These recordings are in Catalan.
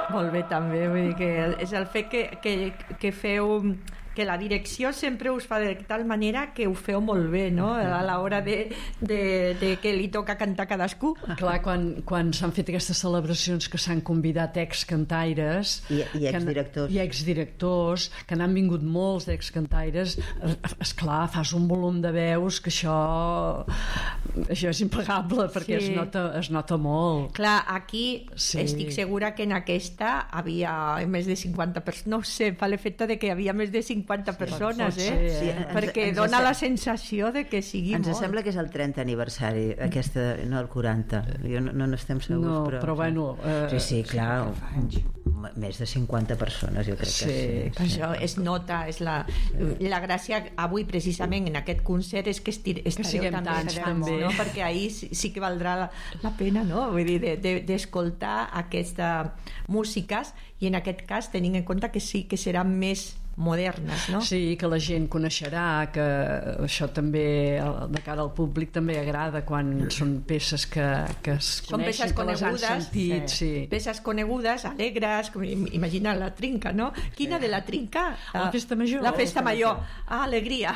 Molt bé, també. Vull dir que és el fet que feu... que la direcció sempre us fa de tal manera que ho feu molt bé, no? A l'hora de que li toca cantar cadascú. Clar, quan s'han fet aquestes celebracions que s'han convidat excantaires i exdirectors i exdirectors, que n'han vingut molts d'excantaires, esclar, fas un volum de veus que això és impagable, perquè es nota molt. Clar, aquí estic segura que en aquesta havia més de 50 persones, no ho sé, fa l'efecte de que hi havia més de 50 persones, perquè dona la sensació de que sigui molt. Ens sembla que és el 30 aniversari, aquesta, no el 40, no n'estem segurs, però bueno, sí, clar, més de 50 persones, jo crec que sí. Això es nota, és la gràcia avui precisament en aquest concert és que estareu també, no? Perquè ahir sí que valdrà la pena, no? Vull dir, d'escoltar aquestes músiques, i en aquest cas tenint en compte que sí que seran més modernes, no? Sí, que la gent coneixerà, que això també de cara al públic també agrada quan són peces que es coneixen, que les han sentit. Peces conegudes, alegres, imagina la trinca, no? Quina de la trinca? La festa major. La festa major. Alegria.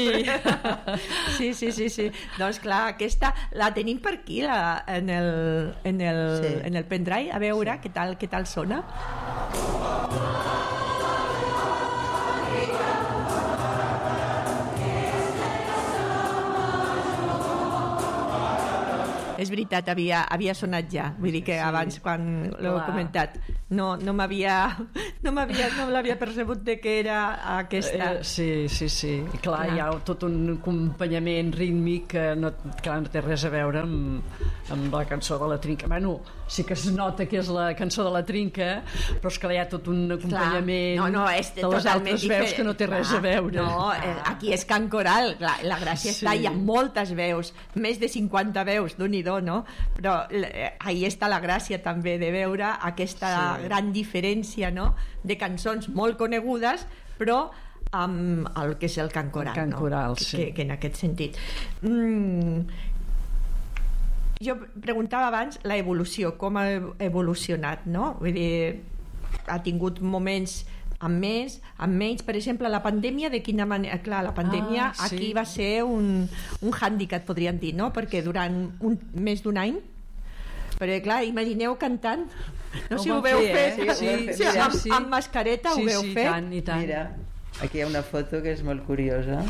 Sí. Doncs clar, aquesta la tenim per aquí en el pendrive, a veure què tal sona. És veritat, havia sonat ja, vull dir que abans quan l'heu comentat no l'havia percebut de que era aquesta. Sí, clar, hi ha tot un acompanyament rítmic que no té res a veure amb la cançó de la trinca. Bueno, sí que es nota que és la cançó de la trinca, però és que hi ha tot un acompanyament de les altres veus que no té res a veure. No, aquí és cant coral, la gràcia està, hi ha moltes veus, més de 50 veus, d'un i do, no? Però ahí està la gràcia també de veure aquesta gran diferència, no? De cançons molt conegudes però amb el que és el cant coral, cant coral, que en aquest sentit jo preguntava abans la evolució, com ha evolucionat, no? Vull dir, ha tingut moments amb més, amb menys. Per exemple, la pandèmia, de quina manera? Clar, la pandèmia aquí va ser un hàndicap, podríem dir, no? Perquè durant més d'un any, perquè clar, imagineu cantant, no sé si ho veu fer, amb mascareta ho veu fer. I tant. Mira, aquí hi ha una foto que és molt curiosa,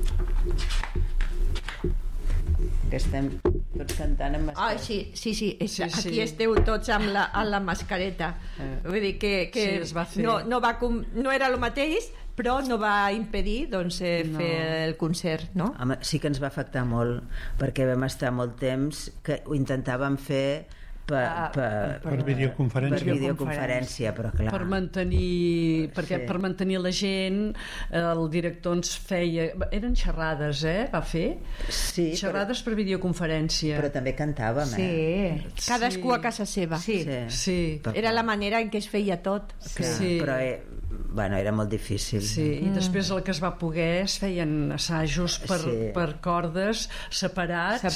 que estem tots cantant amb mascareta. Sí. Aquí esteu tots amb la mascareta. Vull dir que no era el mateix, però no va impedir fer el concert, no? Sí que ens va afectar molt, perquè vam estar molt temps que ho intentàvem fer per videoconferència, però clar, per mantenir la gent. El director ens feia, eren xerrades, va fer xerrades per videoconferència, però també cantàvem, cadascú a casa seva. Era la manera en què es feia tot, però era molt difícil. I després el que es va poder es feien assajos per cordes separats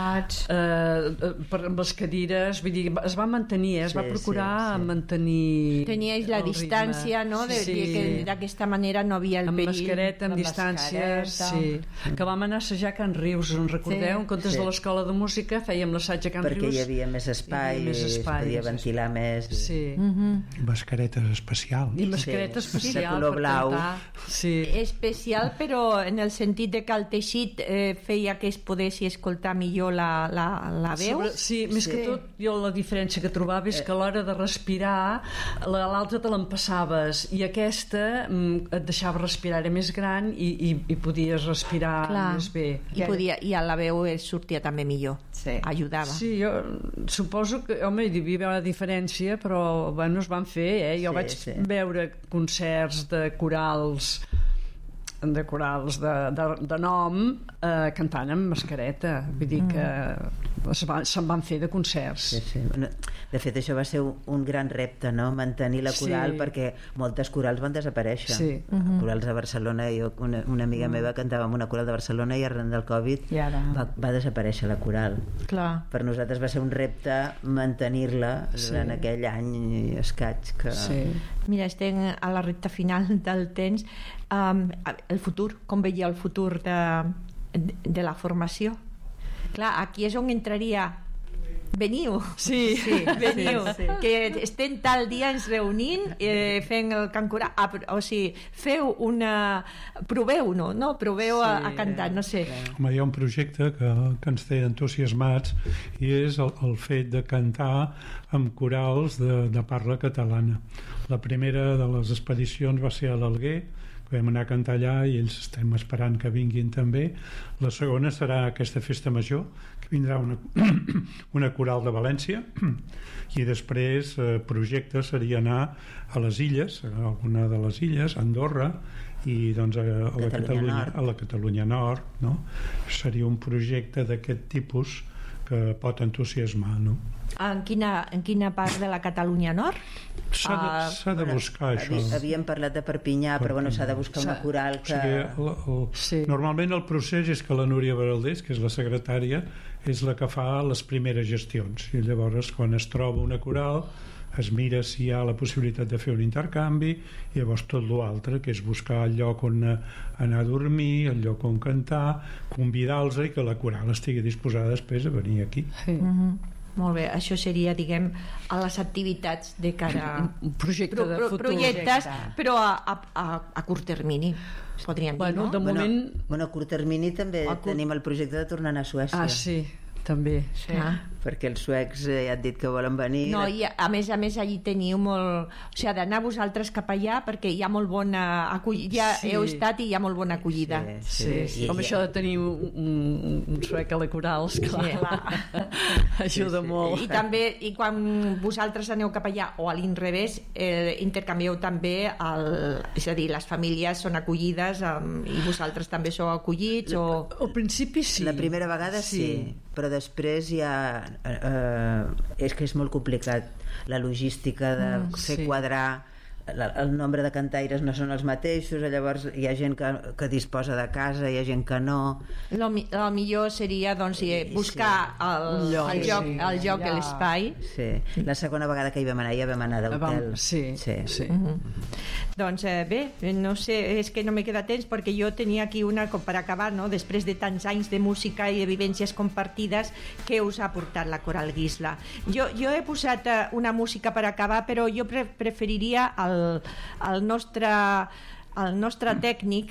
amb les cadires. Vull dir, es va mantenir, es va procurar mantenir. Teníais la distància, no? Que d'aquesta manera no havia el perill. Amb mascareta, amb distància, que vam anar a assajar a Can Rius, en recordeu? En comptes de l'escola de música fèiem l'assaig a Can Rius. Perquè hi havia més espai, es podia ventilar més. Mascaretes especials. I mascareta especial de color blau. Especial, però en el sentit de que el teixit feia que es pogués escoltar millor la veu. Més que tot, jo la diferència que trobava és que a l'hora de respirar l'altra te l'empassaves i aquesta et deixava respirar, era més gran i podies respirar més bé i a la veu sortia també millor, ajudava. Jo suposo que, home, hi devia haver una diferència, però bueno, es van fer, jo vaig veure concerts de corals de nom cantant amb mascareta, vull dir que se'n van fer de concerts. Sí. De fet, això va ser un gran repte, no? Mantenir la coral, perquè moltes corals van desaparèixer. Corals de Barcelona, una amiga meva cantava en una coral de Barcelona i arran del Covid va desaparèixer la coral. Clar. Per nosaltres va ser un repte mantenir-la durant aquell any i escaig que... Mira, estem a la recta final del temps. El futur, com veia el futur de la formació? Clar, aquí és on entraria veniu, veniu, que estem tal dia ens reunint fent el cant coral, o sigui, proveu-no, no? Proveu a cantar, no sé. Home, hi ha un projecte que ens té entusiasmats i és el fet de cantar amb corals de parla catalana. La primera de les expedicions va ser a l'Alguer, vam anar a cantar allà i ells estem esperant que vinguin també. La segona serà aquesta festa major, que vindrà una coral de València, i després projecte seria anar a les illes, a alguna de les illes, a Andorra i doncs a la Catalunya Nord, no? Seria un projecte d'aquest tipus que pot entusiasmar, no? En quina part de la Catalunya Nord? S'ha de buscar això. Havíem parlat de Perpinyà, però bueno, s'ha de buscar una coral que... Normalment el procés és que la Núria Baraldés, que és la secretària, és la que fa les primeres gestions, i llavors quan es troba una coral es mira si hi ha la possibilitat de fer un intercanvi, i llavors tot l'altre, que és buscar el lloc on anar a dormir, el lloc on cantar, convidar-los i que la coral estigui disposada després a venir aquí. Molt bé, això seria, diguem, a les activitats de cara a un projecte de futur. Projectes, però a curt termini, podríem dir, no? De moment... Bueno, a curt termini també tenim el projecte de tornar a anar a Suècia. Sí, també. Perquè els suecs ja han dit que volen venir. No, i a més allí teniu molt... O sigui, d'anar vosaltres cap allà perquè hi ha molt bona acollida. Ja heu estat i hi ha molt bona acollida. Com això de tenir un suec a la coral, esclar, ajuda molt. I també, i quan vosaltres aneu cap allà, o a l'inrevés, intercanvieu també, és a dir, les famílies són acollides i vosaltres també sou acollits, o... Al principi sí. La primera vegada sí, però després ja... és que és molt complicat la logística de fer quadrar el nombre de cantaires no són els mateixos, llavors hi ha gent que disposa de casa, hi ha gent que no. El millor seria doncs, buscar el lloc, l'espai. Sí. La segona vegada que hi vam anar ja vam anar d'hotel. Sí. Doncs bé, no sé, és que no me queda temps perquè jo tenia aquí una, com per acabar, no? Després de tants anys de música i de vivències compartides, què us ha portat la Coral Guisla? Jo he posat una música per acabar, però jo preferiria el nostre tècnic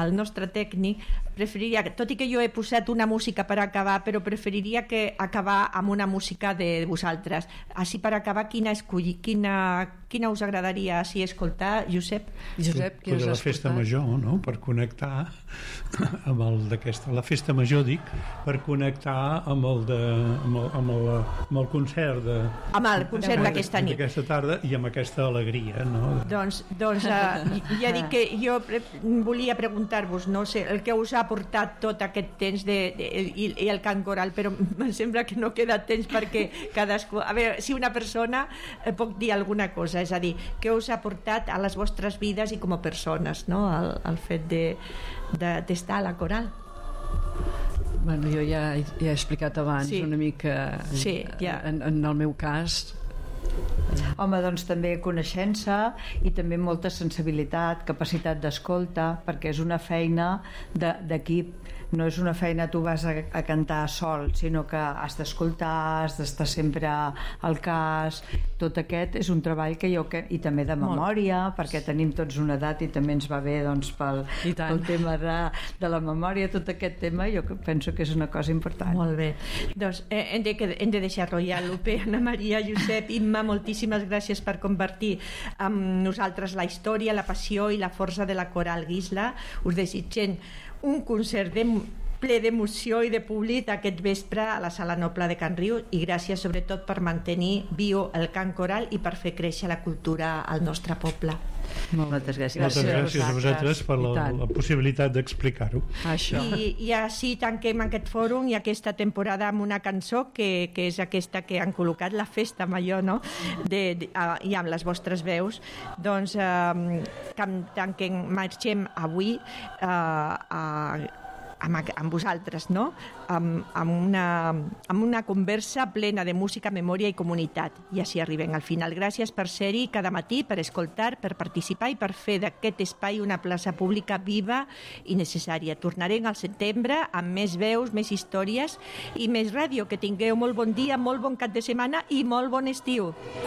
preferiria, tot i que jo he posat una música per acabar, però preferiria que acabar amb una música de vosaltres. Així per acabar, quina us agradaria escoltar, Josep? Josep, què us has la festa major, no? Per connectar amb la festa major, dic, per connectar amb el concert amb el concert d'aquesta nit, d'aquesta tarda, i amb aquesta alegria, no? Doncs ja dic que jo volia preguntar-vos, no sé, el que us ha portat tot aquest temps i el cant coral, però em sembla que no queda temps perquè cadascú... A veure, si una persona pot dir alguna cosa, és a dir, què us ha portat a les vostres vides i com a persones, no? El fet d'estar a la coral. Bueno, jo ja he explicat abans una mica en el meu cas. Home, doncs també coneixença i també molta sensibilitat, capacitat d'escolta, perquè és una feina d'equip, no és una feina tu vas a cantar sol, sinó que has d'escoltar, has d'estar sempre al cas. Tot aquest és un treball que i també de memòria, perquè tenim tots una edat i també ens va bé doncs, pel tema de la memòria. Tot aquest tema jo penso que és una cosa important. Molt bé, doncs hem de deixar-lo ja. Lupe, Anna Maria, Josep, Imma, moltíssimes gràcies per compartir amb nosaltres la història, la passió i la força de la Coral Guisla. Us desitgem un concert ple d'emoció i de públic aquest vespre a la Sala Noble de Can Riu, i gràcies sobretot per mantenir viu el cant coral i per fer créixer la cultura al nostre poble. Moltes gràcies. Moltes gràcies a vosaltres per la possibilitat d'explicar-ho. Això. I així tanquem aquest fòrum i aquesta temporada amb una cançó que és aquesta que han col·locat, La festa, amb allò, no? I amb les vostres veus. Doncs marxem avui amb vosaltres, no? Amb una conversa plena de música, memòria i comunitat. I així arribem al final. Gràcies per ser-hi cada matí, per escoltar, per participar i per fer d'aquest espai una plaça pública viva i necessària. Tornarem al setembre amb més veus, més històries i més ràdio. Que tingueu molt bon dia, molt bon cap de setmana i molt bon estiu.